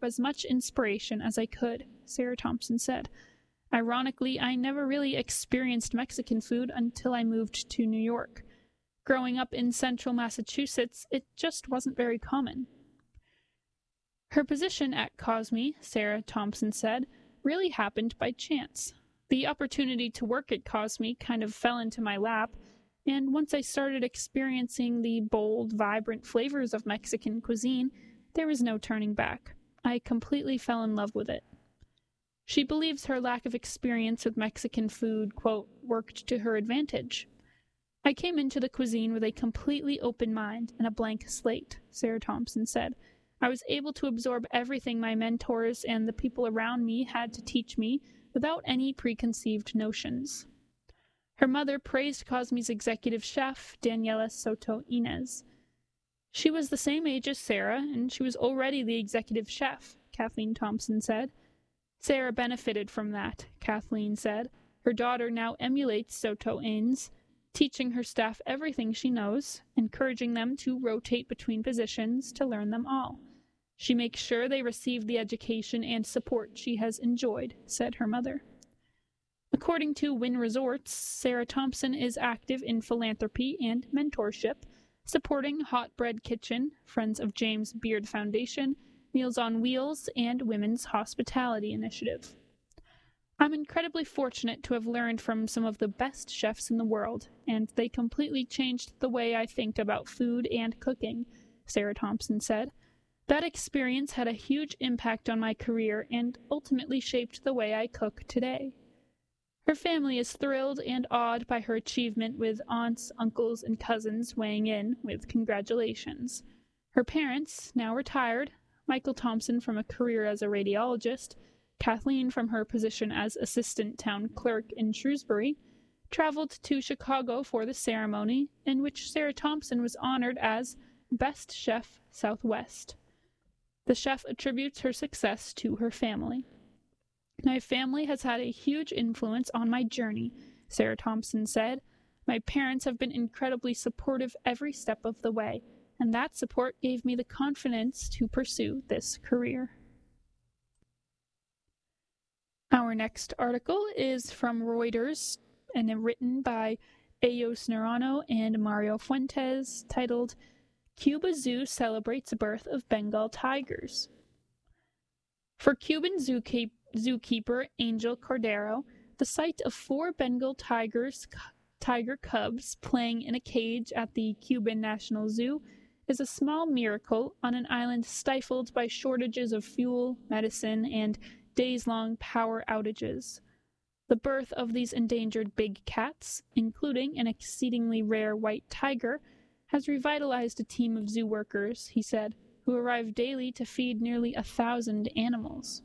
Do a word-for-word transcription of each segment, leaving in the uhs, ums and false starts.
as much inspiration as I could, Sarah Thompson said. Ironically, I never really experienced Mexican food until I moved to New York. Growing up in central Massachusetts, it just wasn't very common. Her position at Cosme, Sarah Thompson said, really happened by chance. The opportunity to work at Cosme kind of fell into my lap, and once I started experiencing the bold, vibrant flavors of Mexican cuisine, there was no turning back. I completely fell in love with it. She believes her lack of experience with Mexican food, quote, worked to her advantage. I came into the cuisine with a completely open mind and a blank slate, Sarah Thompson said. I was able to absorb everything my mentors and the people around me had to teach me without any preconceived notions. Her mother praised Cosme's executive chef, Daniela Soto Inez. She was the same age as Sarah, and she was already the executive chef, Kathleen Thompson said. Sarah benefited from that, Kathleen said. Her daughter now emulates Soto Inez, teaching her staff everything she knows, encouraging them to rotate between positions to learn them all. She makes sure they receive the education and support she has enjoyed, said her mother. According to Wynn Resorts, Sarah Thompson is active in philanthropy and mentorship, supporting Hot Bread Kitchen, Friends of James Beard Foundation, Meals on Wheels, and Women's Hospitality Initiative. I'm incredibly fortunate to have learned from some of the best chefs in the world, and they completely changed the way I think about food and cooking, Sarah Thompson said. That experience had a huge impact on my career and ultimately shaped the way I cook today. Her family is thrilled and awed by her achievement, with aunts, uncles, and cousins weighing in with congratulations. Her parents, now retired, Michael Thompson from a career as a radiologist, Kathleen from her position as assistant town clerk in Shrewsbury, traveled to Chicago for the ceremony, in which Sarah Thompson was honored as Best Chef Southwest. The chef attributes her success to her family. My family has had a huge influence on my journey, Sarah Thompson said. My parents have been incredibly supportive every step of the way, and that support gave me the confidence to pursue this career. Our next article is from Reuters and written by Eos Naranjo and Mario Fuentes, titled Cuba Zoo Celebrates Birth of Bengal Tigers. For Cuban zookeep- zookeeper Angel Cordero, the sight of four Bengal tigers, tiger cubs playing in a cage at the Cuban National Zoo is a small miracle on an island stifled by shortages of fuel, medicine, and days-long power outages. The birth of these endangered big cats, including an exceedingly rare white tiger, has revitalized a team of zoo workers, he said, who arrive daily to feed nearly a thousand animals.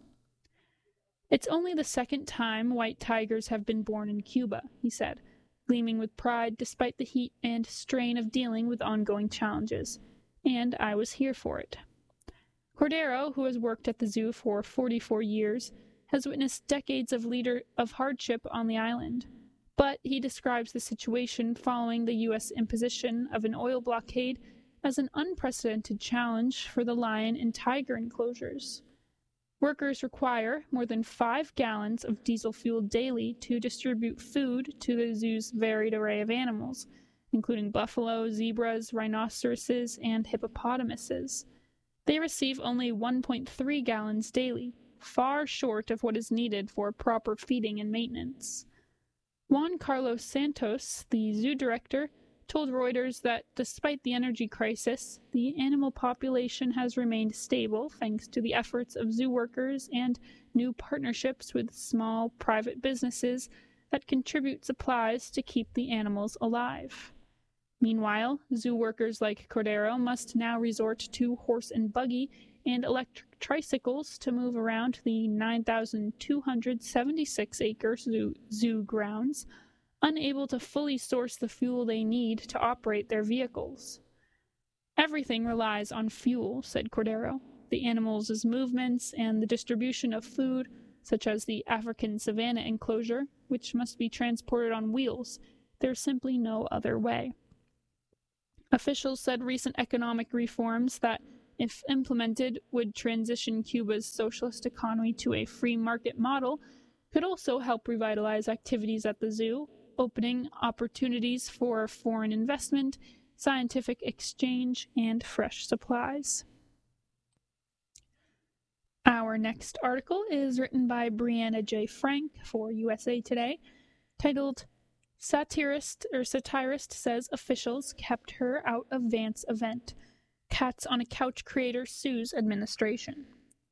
It's only the second time white tigers have been born in Cuba, he said, gleaming with pride despite the heat and strain of dealing with ongoing challenges. And I was here for it. Cordero, who has worked at the zoo for forty-four years, has witnessed decades of leader of hardship on the island. But he describes the situation following the U S imposition of an oil blockade as an unprecedented challenge for the lion and tiger enclosures. Workers require more than five gallons of diesel fuel daily to distribute food to the zoo's varied array of animals, including buffalo, zebras, rhinoceroses, and hippopotamuses. They receive only one point three gallons daily, far short of what is needed for proper feeding and maintenance. Juan Carlos Santos, the zoo director, told Reuters that despite the energy crisis, the animal population has remained stable thanks to the efforts of zoo workers and new partnerships with small private businesses that contribute supplies to keep the animals alive. Meanwhile, zoo workers like Cordero must now resort to horse and buggy and electric tricycles to move around the nine thousand two hundred seventy-six acre zoo, zoo grounds, unable to fully source the fuel they need to operate their vehicles. Everything relies on fuel, said Cordero. The animals' movements and the distribution of food, such as the African savanna enclosure, which must be transported on wheels. There's simply no other way. Officials said recent economic reforms that if implemented, would transition Cuba's socialist economy to a free market model, could also help revitalize activities at the zoo, opening opportunities for foreign investment, scientific exchange, and fresh supplies. Our next article is written by Brianna J. Frank for U S A Today, titled Satirist or Satirist Says Officials Kept Her Out of Vance Event. Cats on a Couch Creator Sues Administration.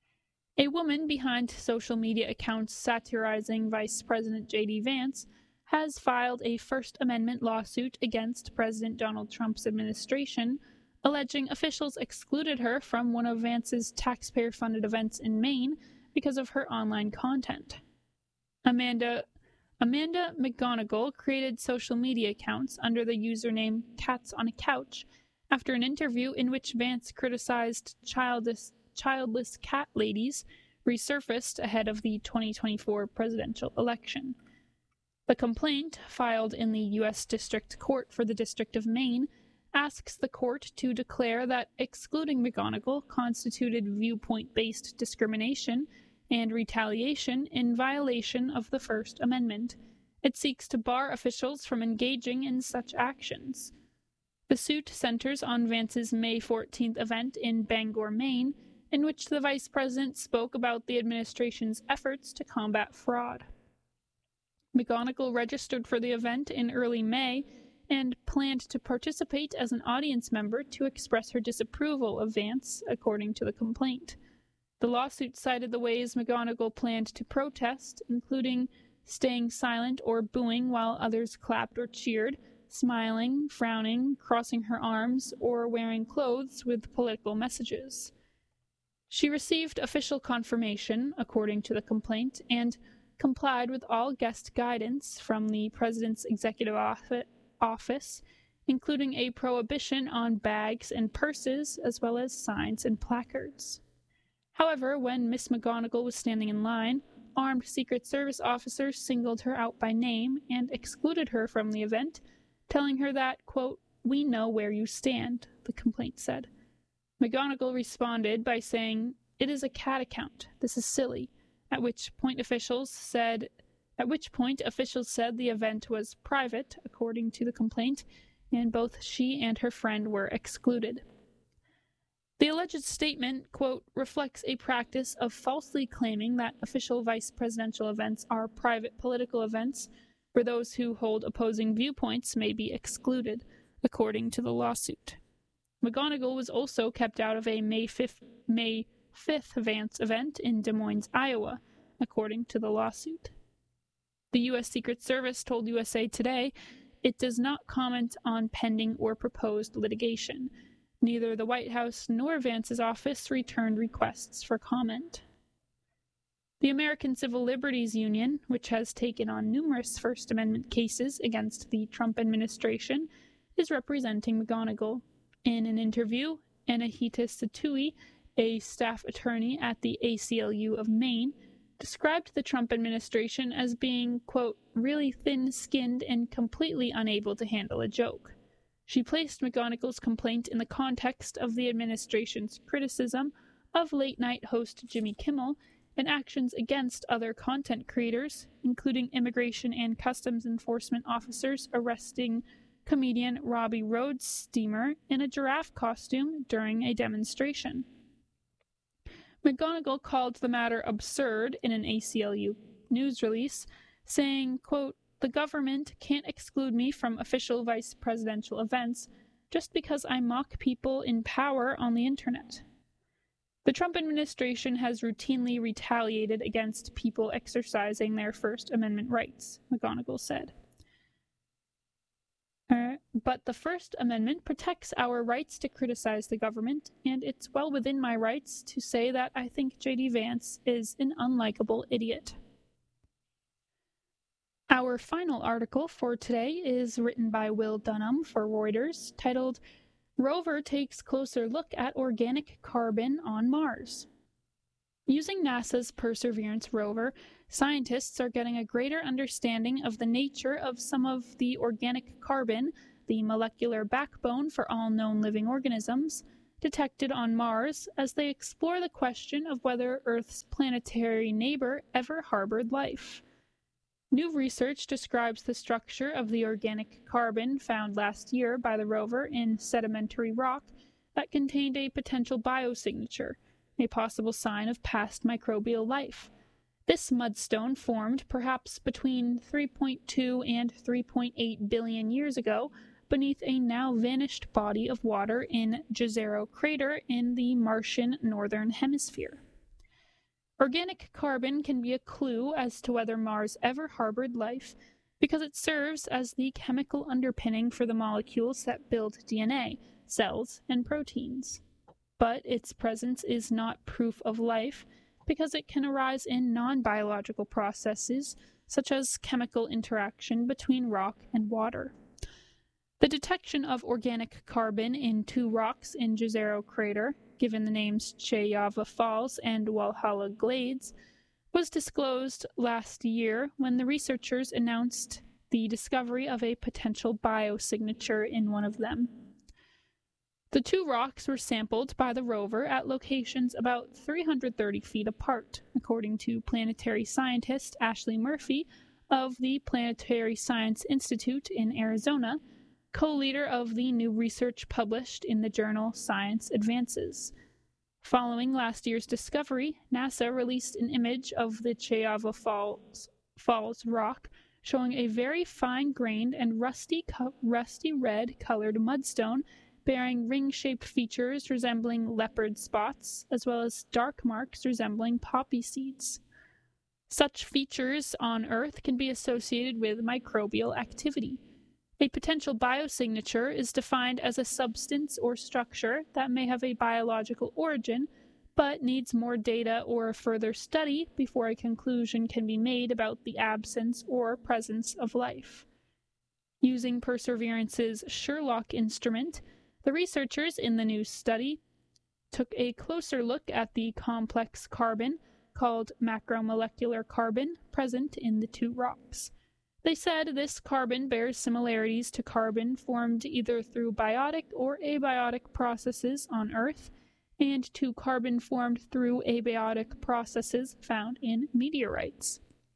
A woman behind social media accounts satirizing Vice President J D Vance has filed a First Amendment lawsuit against President Donald Trump's administration, alleging officials excluded her from one of Vance's taxpayer-funded events in Maine because of her online content. Amanda Amanda McGonigal created social media accounts under the username Cats on a Couch after an interview in which Vance criticized childless, childless cat ladies resurfaced ahead of the twenty twenty-four presidential election. The complaint, filed in the U S District Court for the District of Maine, asks the court to declare that excluding McGonigal constituted viewpoint-based discrimination and retaliation in violation of the First Amendment. It seeks to bar officials from engaging in such actions. The suit centers on Vance's May fourteenth event in Bangor, Maine, in which the vice president spoke about the administration's efforts to combat fraud. McGonigal registered for the event in early May and planned to participate as an audience member to express her disapproval of Vance, according to the complaint. The lawsuit cited the ways McGonigal planned to protest, including staying silent or booing while others clapped or cheered, smiling, frowning, crossing her arms, or wearing clothes with political messages. She received official confirmation, according to the complaint, and complied with all guest guidance from the President's Executive Office, including a prohibition on bags and purses, as well as signs and placards. However, when Miss McGonigal was standing in line, armed Secret Service officers singled her out by name and excluded her from the event, telling her that, quote, "We know where you stand," the complaint said. McGonigal responded by saying, "It is a cat account. This is silly," at which point officials said at which point officials said the event was private, according to the complaint, and both she and her friend were excluded. The alleged statement, quote, reflects a practice of falsely claiming that official vice presidential events are private political events where those who hold opposing viewpoints may be excluded, according to the lawsuit. McGonigal was also kept out of a May fifth, May fifth Vance event in Des Moines, Iowa, according to the lawsuit. The U S Secret Service told U S A Today it does not comment on pending or proposed litigation. Neither the White House nor Vance's office returned requests for comment. The American Civil Liberties Union, which has taken on numerous First Amendment cases against the Trump administration, is representing McGonigal. In an interview, Anahita Satui, a staff attorney at the A C L U of Maine, described the Trump administration as being, quote, really thin-skinned and completely unable to handle a joke. She placed McGonigal's complaint in the context of the administration's criticism of late-night host Jimmy Kimmel and actions against other content creators, including Immigration and Customs Enforcement officers arresting comedian Robbie Roadsteamer in a giraffe costume during a demonstration. McGonigal called the matter absurd in an A C L U news release, saying, quote, the government can't exclude me from official vice presidential events just because I mock people in power on the internet. The Trump administration has routinely retaliated against people exercising their First Amendment rights, McGonigal said. Uh, but the First Amendment protects our rights to criticize the government, and it's well within my rights to say that I think J D Vance is an unlikable idiot. Our final article for today is written by Will Dunham for Reuters, titled, Rover Takes Closer Look at Organic Carbon on Mars. Using NASA's Perseverance rover, scientists are getting a greater understanding of the nature of some of the organic carbon, the molecular backbone for all known living organisms, detected on Mars as they explore the question of whether Earth's planetary neighbor ever harbored life. New research describes the structure of the organic carbon found last year by the rover in sedimentary rock that contained a potential biosignature, a possible sign of past microbial life. This mudstone formed perhaps between three point two and three point eight billion years ago beneath a now vanished body of water in Jezero Crater in the Martian Northern Hemisphere. Organic carbon can be a clue as to whether Mars ever harbored life because it serves as the chemical underpinning for the molecules that build D N A, cells, and proteins. But its presence is not proof of life because it can arise in non-biological processes such as chemical interaction between rock and water. The detection of organic carbon in two rocks in Jezero Crater, given the names Cheyava Falls and Walhalla Glades, was disclosed last year when the researchers announced the discovery of a potential biosignature in one of them. The two rocks were sampled by the rover at locations about three hundred thirty feet apart, according to planetary scientist Ashley Murphy of the Planetary Science Institute in Arizona, co-leader of the new research published in the journal Science Advances. Following last year's discovery, NASA released an image of the Cheyava Falls, Falls rock showing a very fine-grained and rusty, co- rusty red-colored mudstone bearing ring-shaped features resembling leopard spots, as well as dark marks resembling poppy seeds. Such features on Earth can be associated with microbial activity. A potential biosignature is defined as a substance or structure that may have a biological origin, but needs more data or further study before a conclusion can be made about the absence or presence of life. Using Perseverance's Sherlock instrument, the researchers in the new study took a closer look at the complex carbon, called macromolecular carbon, present in the two rocks. They said this carbon bears similarities to carbon formed either through biotic or abiotic processes on Earth, and to carbon formed through abiotic processes found in meteorites.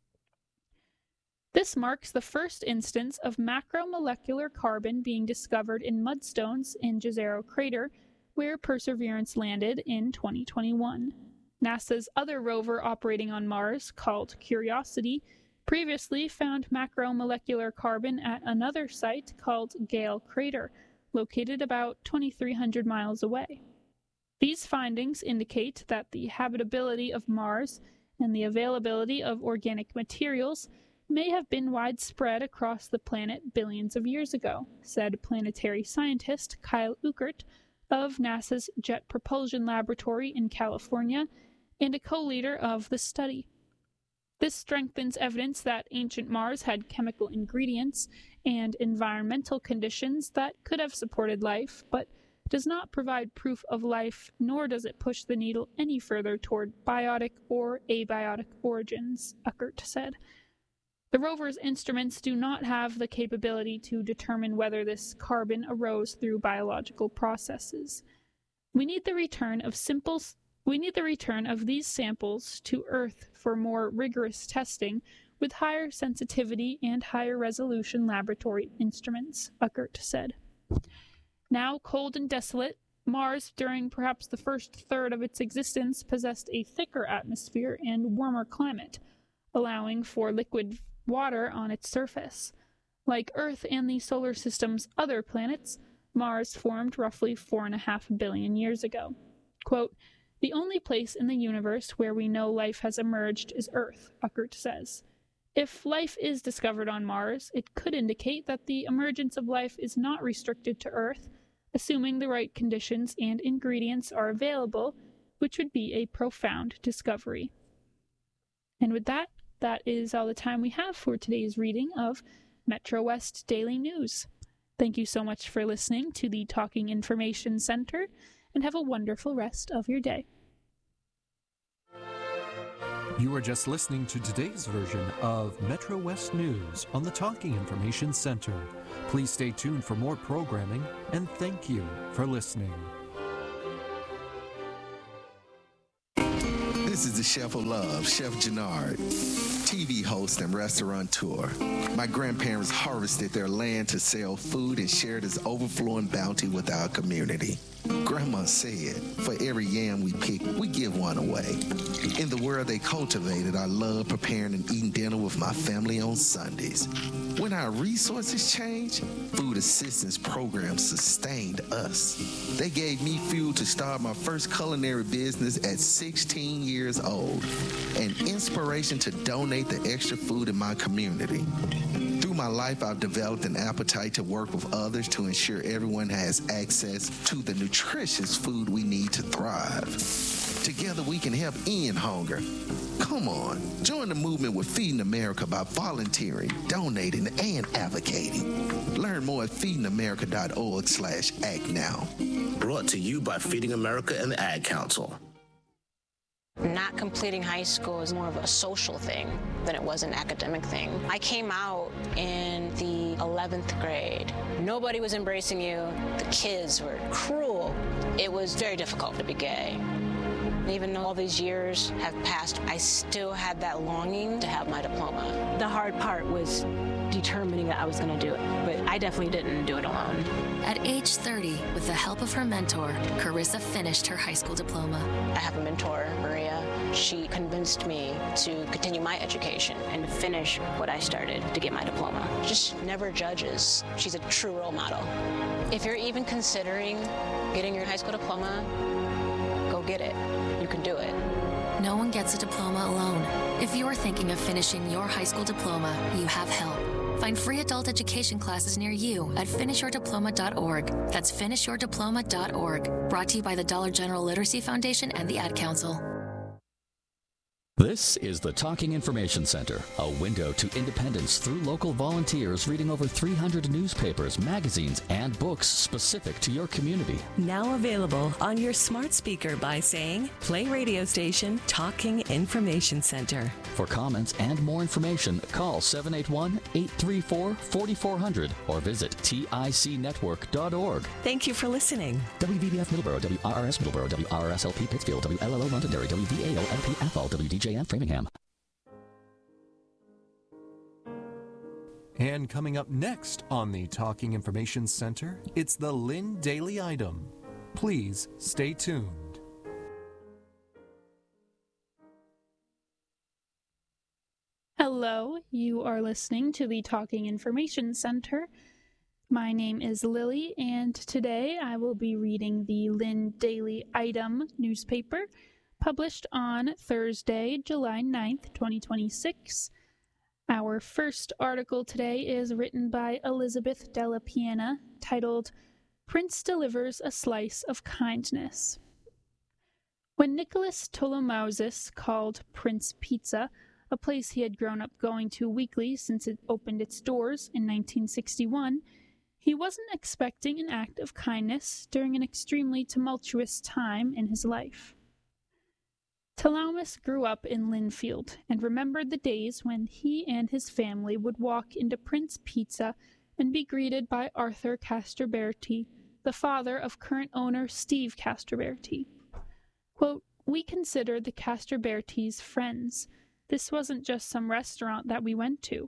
This marks the first instance of macromolecular carbon being discovered in mudstones in Jezero Crater, where Perseverance landed in twenty twenty-one. NASA's other rover operating on Mars, called Curiosity, previously found macromolecular carbon at another site called Gale Crater, located about twenty-three hundred miles away. These findings indicate that the habitability of Mars and the availability of organic materials may have been widespread across the planet billions of years ago, said planetary scientist Kyle Uckert of NASA's Jet Propulsion Laboratory in California and a co-leader of the study. This strengthens evidence that ancient Mars had chemical ingredients and environmental conditions that could have supported life, but does not provide proof of life, nor does it push the needle any further toward biotic or abiotic origins, Uckert said. The rover's instruments do not have the capability to determine whether this carbon arose through biological processes. We need the return of simple We need the return of these samples to Earth for more rigorous testing with higher sensitivity and higher resolution laboratory instruments, Uckert said. Now cold and desolate, Mars, during perhaps the first third of its existence, possessed a thicker atmosphere and warmer climate, allowing for liquid water on its surface. Like Earth and the solar system's other planets, Mars formed roughly four and a half billion years ago. Quote, "The only place in the universe where we know life has emerged is Earth," Uckert says. If life is discovered on Mars, it could indicate that the emergence of life is not restricted to Earth, assuming the right conditions and ingredients are available, which would be a profound discovery. And with that, that is all the time we have for today's reading of Metro West Daily News. Thank you so much for listening to the Talking Information Center, and have a wonderful rest of your day. You are just listening to today's version of Metro West News on the Talking Information Center. Please stay tuned for more programming, and thank you for listening. This is the Chef of Love, Chef Jannard, T V host and restaurateur. My grandparents harvested their land to sell food and share this overflowing bounty with our community. Grandma said, for every yam we pick, we give one away. In the world they cultivated, I love preparing and eating dinner with my family on Sundays. When our resources changed, food assistance programs sustained us. They gave me fuel to start my first culinary business at sixteen years old, and inspiration to donate the extra food in my community. Through my life, I've developed an appetite to work with others to ensure everyone has access to the nutritious food we need to thrive. Together, we can help end hunger. Come on, join the movement with Feeding America by volunteering, donating, and advocating. Learn more at feeding america dot org slash act now. Brought to you by Feeding America and the Ad Council. Not completing high school is more of a social thing than it was an academic thing. I came out in the eleventh grade. Nobody was embracing you. The kids were cruel. It was very difficult to be gay. And even though all these years have passed, I still had that longing to have my diploma. The hard part was determining that I was going to do it, but I definitely didn't do it alone. At age thirty, with the help of her mentor, Carissa finished her high school diploma. I have a mentor, Maria. She convinced me to continue my education and to finish what I started to get my diploma. Just never judges. She's a true role model. If you're even considering getting your high school diploma, go get it. You can do it. No one gets a diploma alone. If you're thinking of finishing your high school diploma, you have help. Find free adult education classes near you at finish your diploma dot org. That's finish your diploma dot org. Brought to you by the Dollar General Literacy Foundation and the Ad Council. This is the Talking Information Center, a window to independence through local volunteers reading over three hundred newspapers, magazines, and books specific to your community. Now available on your smart speaker by saying, play radio station Talking Information Center. For comments and more information, call seven eight one, eight three four, four four zero zero or visit tic network dot org. Thank you for listening. W V B F Middleborough, W R R S Middleborough, W R R S L P Pittsfield, W L L O Londonderry, W V A O L P F L, W D J N Framingham. And coming up next on the Talking Information Center, it's the Lynn Daily Item. Please stay tuned. Hello, you are listening to the Talking Information Center. My name is Lily, and today I will be reading the Lynn Daily Item newspaper, published on Thursday, July ninth, twenty twenty-six. Our first article today is written by Elizabeth Della Piana, titled, Prince Delivers a Slice of Kindness. When Nicholas Tolomousis called Prince Pizza, a place he had grown up going to weekly since it opened its doors in nineteen sixty-one, he wasn't expecting an act of kindness during an extremely tumultuous time in his life. Tolomousis grew up in Linfield and remembered the days when he and his family would walk into Prince Pizza and be greeted by Arthur Castroberti, the father of current owner Steve Castroberti. Quote, "We considered the Castrobertis friends. This wasn't just some restaurant that we went to.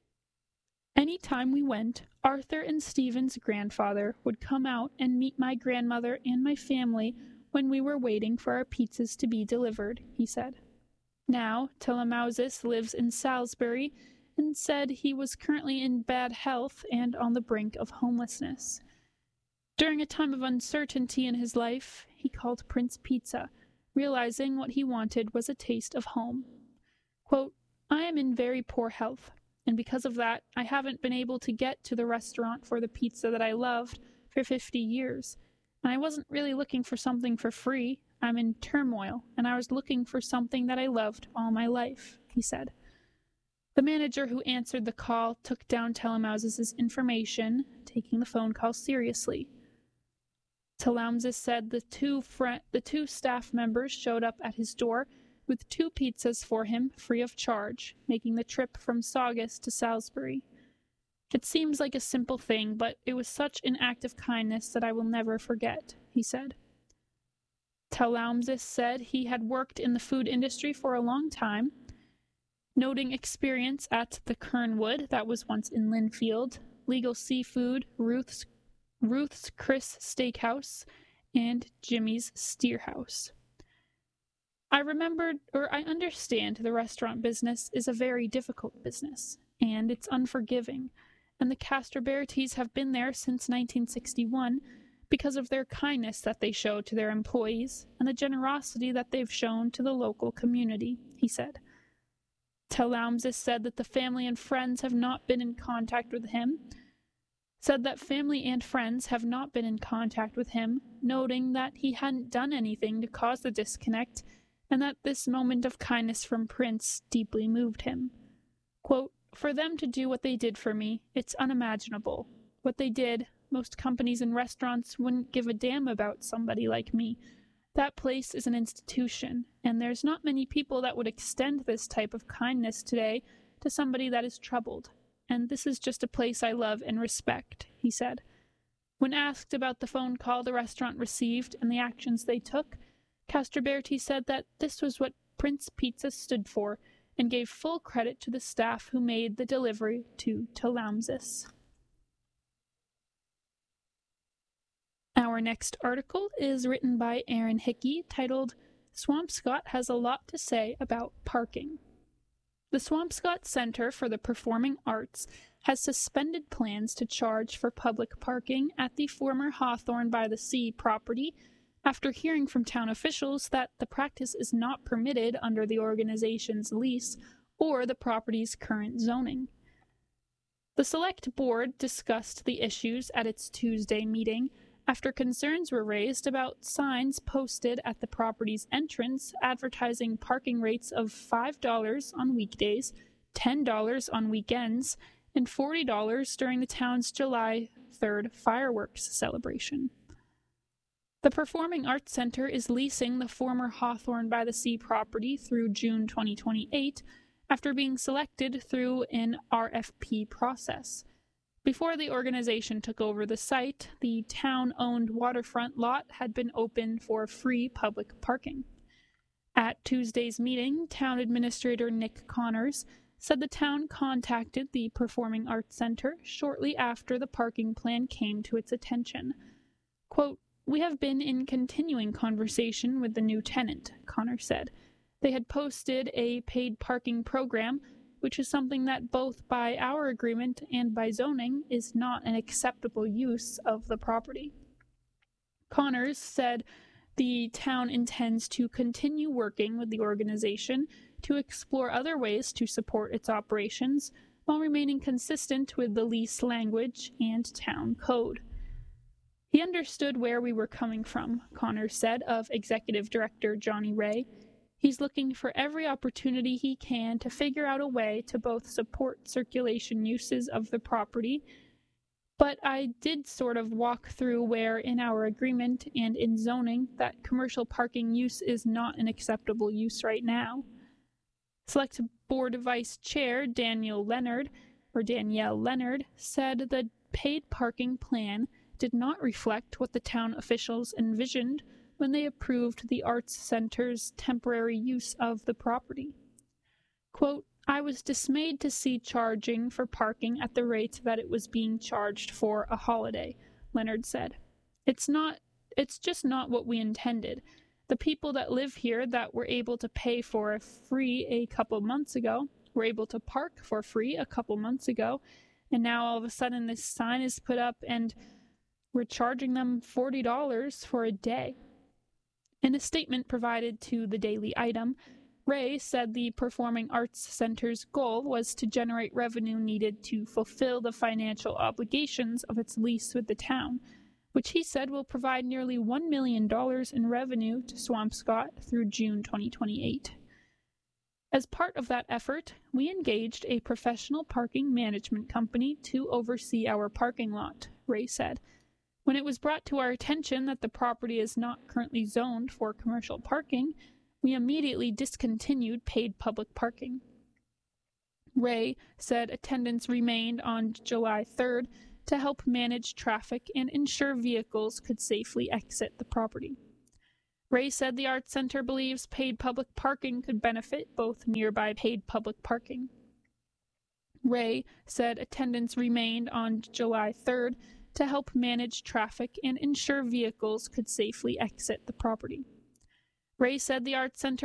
Any time we went, Arthur and Stephen's grandfather would come out and meet my grandmother and my family when we were waiting for our pizzas to be delivered," he said. Now, Tolomousis lives in Salisbury and said he was currently in bad health and on the brink of homelessness. During a time of uncertainty in his life, he called Prince Pizza, realizing what he wanted was a taste of home. Quote, "I am in very poor health, and because of that, I haven't been able to get to the restaurant for the pizza that I loved for fifty years. And I wasn't really looking for something for free. I'm in turmoil, and I was looking for something that I loved all my life," he said. The manager who answered the call took down Tolomousis' information, taking the phone call seriously. Tolomousis said the two, fr- the two staff members showed up at his door with two pizzas for him free of charge, making the trip from Saugus to Salisbury. "It seems like a simple thing, but it was such an act of kindness that I will never forget," he said. Talaumzis said he had worked in the food industry for a long time, noting experience at the Kernwood, that was once in Linfield, Legal Seafood, Ruth's, Ruth's Chris Steakhouse, and Jimmy's Steerhouse. I remembered, or I understand, the restaurant business is a very difficult business, and it's unforgiving, and the Castrobertis have been there since nineteen sixty-one because of their kindness that they show to their employees and the generosity that they've shown to the local community, he said. Talaumzis said that the family and friends have not been in contact with him, said that family and friends have not been in contact with him, noting that he hadn't done anything to cause the disconnect and that this moment of kindness from Prince deeply moved him. Quote, "For them to do what they did for me, it's unimaginable. What they did, most companies and restaurants wouldn't give a damn about somebody like me. That place is an institution, and there's not many people that would extend this type of kindness today to somebody that is troubled. And this is just a place I love and respect," he said. When asked about the phone call the restaurant received and the actions they took, Castroberti said that this was what Prince Pizza stood for and gave full credit to the staff who made the delivery to Talaumzis. Our next article is written by Aaron Hickey, titled Swampscott Has a Lot to Say About Parking. The Swampscott Center for the Performing Arts has suspended plans to charge for public parking at the former Hawthorne by the Sea property after hearing from town officials that the practice is not permitted under the organization's lease or the property's current zoning. The Select Board discussed the issues at its Tuesday meeting after concerns were raised about signs posted at the property's entrance advertising parking rates of five dollars on weekdays, ten dollars on weekends, and forty dollars during the town's July third fireworks celebration. The Performing Arts Center is leasing the former Hawthorne by the Sea property through June twenty twenty-eight after being selected through an R F P process. Before the organization took over the site, the town-owned waterfront lot had been open for free public parking. At Tuesday's meeting, Town Administrator Nick Connors said the town contacted the Performing Arts Center shortly after the parking plan came to its attention. Quote, "We have been in continuing conversation with the new tenant," Connor said. They had posted a paid parking program, which is something that both by our agreement and by zoning is not an acceptable use of the property. Connors said the town intends to continue working with the organization to explore other ways to support its operations while remaining consistent with the lease language and town code. He understood where we were coming from, Connors said of Executive Director Johnny Ray. He's looking for every opportunity he can to figure out a way to both support circulation uses of the property, but I did sort of walk through where in our agreement and in zoning that commercial parking use is not an acceptable use right now. Select Board Vice Chair Daniel Leonard, or Danielle Leonard, said the paid parking plan did not reflect what the town officials envisioned when they approved the Arts Center's temporary use of the property. Quote, "I was dismayed to see charging for parking at the rate that it was being charged for a holiday," Leonard said. It's not, it's just not what we intended. The people that live here that were able to pay for a free a couple months ago were able to park for free a couple months ago, and now all of a sudden this sign is put up and we're charging them forty dollars for a day. In a statement provided to the Daily Item, Ray said the Performing Arts Center's goal was to generate revenue needed to fulfill the financial obligations of its lease with the town, which he said will provide nearly one million dollars in revenue to Swampscott through June twenty twenty-eight. As part of that effort, we engaged a professional parking management company to oversee our parking lot, Ray said. When it was brought to our attention that the property is not currently zoned for commercial parking, we immediately discontinued paid public parking. Ray said attendants remained on July third to help manage traffic and ensure vehicles could safely exit the property. Ray said the Arts Center believes paid public parking could benefit both nearby paid public parking. Ray said attendance remained on July third to help manage traffic and ensure vehicles could safely exit the property. Ray said the Arts Center